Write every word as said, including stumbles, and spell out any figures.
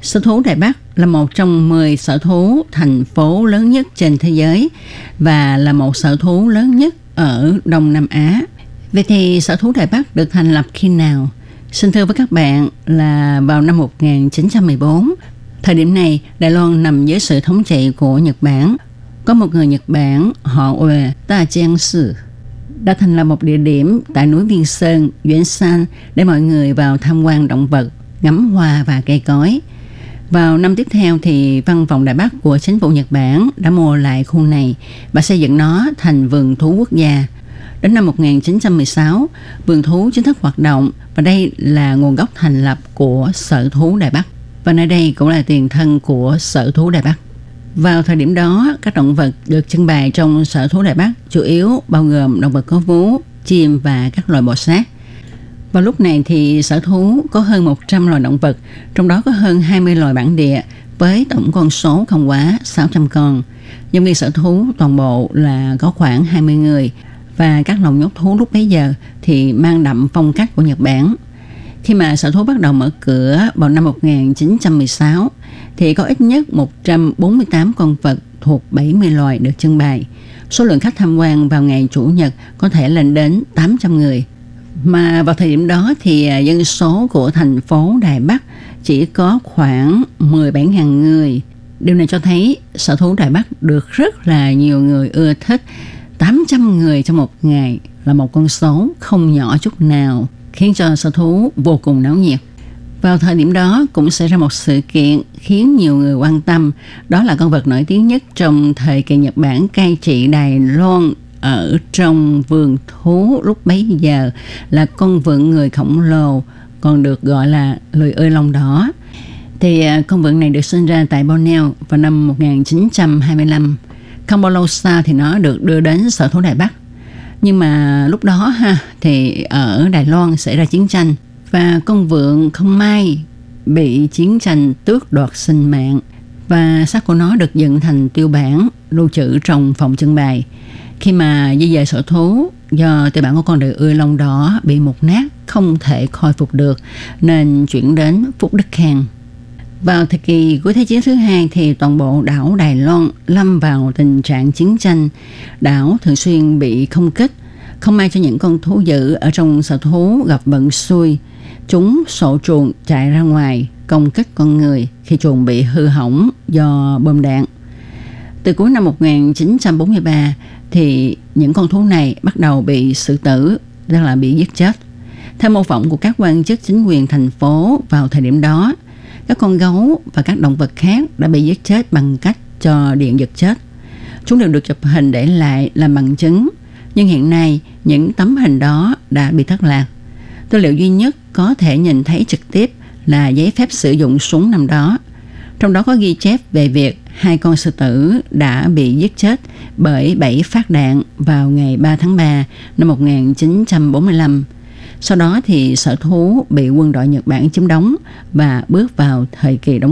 Sở thú Đài Bắc là một trong mười sở thú thành phố lớn nhất trên thế giới và là một sở thú lớn nhất ở Đông Nam Á. Vậy thì sở thú Đài Bắc được thành lập khi nào? Xin thưa với các bạn là vào năm một nghìn chín trăm mười bốn. Thời điểm này, Đài Loan nằm dưới sự thống trị của Nhật Bản. Có một người Nhật Bản họ Uề Ta Giang Sư đã thành lập một địa điểm tại núi Viên Sơn, Yuen San để mọi người vào tham quan động vật, ngắm hoa và cây cối. Vào năm tiếp theo thì văn phòng Đài Bắc của chính phủ Nhật Bản đã mua lại khu này và xây dựng nó thành vườn thú quốc gia. Đến năm một nghìn chín trăm mười sáu, vườn thú chính thức hoạt động và đây là nguồn gốc thành lập của sở thú Đài Bắc. Và nơi đây cũng là tiền thân của sở thú Đài Bắc. Vào thời điểm đó, các động vật được trưng bày trong sở thú Đài Bắc chủ yếu bao gồm động vật có vú, chim và các loài bò sát. Vào lúc này thì sở thú có hơn một trăm loài động vật, trong đó có hơn hai mươi loài bản địa với tổng con số không quá sáu trăm con. Nhân viên sở thú toàn bộ là có khoảng hai mươi người và các lồng nhốt thú lúc bấy giờ thì mang đậm phong cách của Nhật Bản. Khi mà sở thú bắt đầu mở cửa vào năm một nghìn chín trăm mười sáu thì có ít nhất một trăm bốn mươi tám con vật thuộc bảy mươi loài được trưng bày. Số lượng khách tham quan vào ngày Chủ nhật có thể lên đến tám trăm người. Mà vào thời điểm đó thì dân số của thành phố Đài Bắc chỉ có khoảng mười bảy nghìn người. Điều này cho thấy sở thú Đài Bắc được rất là nhiều người ưa thích. tám trăm người trong một ngày là một con số không nhỏ chút nào, khiến cho sở thú vô cùng náo nhiệt. Vào thời điểm đó cũng xảy ra một sự kiện khiến nhiều người quan tâm, đó là con vật nổi tiếng nhất trong thời kỳ Nhật Bản cai trị Đài Loan ở trong vườn thú lúc bấy giờ là con vượn người khổng lồ, còn được gọi là lười ơi lông đỏ. Thì con vượn này được sinh ra tại Borneo vào năm một nghìn chín trăm hai mươi lăm. Không bao lâu sau thì nó được đưa đến sở thú Đài Bắc. Nhưng mà lúc đó ha thì ở Đài Loan xảy ra chiến tranh và con vượn không may bị chiến tranh tước đoạt sinh mạng và xác của nó được dựng thành tiêu bản lưu trữ trong phòng trưng bày. Khi mà di dời sở thú do tiêu bản của con lười ươi lông đỏ bị mục nát không thể khôi phục được nên chuyển đến Phúc Đức Khang. Vào thời kỳ cuối Thế chiến thứ hai thì toàn bộ đảo Đài Loan lâm vào tình trạng chiến tranh. Đảo thường xuyên bị không kích. Không may cho những con thú dữ ở trong sở thú gặp vận xui. Chúng sổ chuồng chạy ra ngoài công kích con người khi chuồng bị hư hỏng do bom đạn. Từ cuối năm một nghìn chín trăm bốn mươi ba thì những con thú này bắt đầu bị xử tử, tức là bị giết chết. Theo mô phỏng của các quan chức chính quyền thành phố vào thời điểm đó, các con gấu và các động vật khác đã bị giết chết bằng cách cho điện giật chết. Chúng đều được chụp hình để lại làm bằng chứng. Nhưng hiện nay, những tấm hình đó đã bị thất lạc. Tư liệu duy nhất có thể nhìn thấy trực tiếp là giấy phép sử dụng súng năm đó. Trong đó có ghi chép về việc hai con sư tử đã bị giết chết bởi bảy phát đạn vào ngày ba tháng ba năm một nghìn chín trăm bốn mươi lăm. Sau đó thì sở thú bị quân đội Nhật Bản chiếm đóng và bước vào thời kỳ đóng